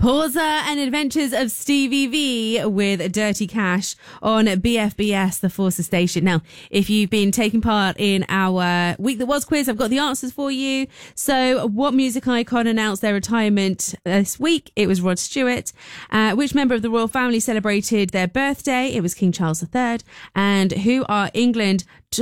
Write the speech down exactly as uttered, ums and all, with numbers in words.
Pausa and Adventures of Stevie V with Dirty Cash on B F B S, the Forces Station. Now, if you've been taking part in our Week That Was quiz, I've got the answers for you. So, what music icon announced their retirement this week? It was Rod Stewart. Uh, which member of the royal family celebrated their birthday? It was King Charles the Third. And who are England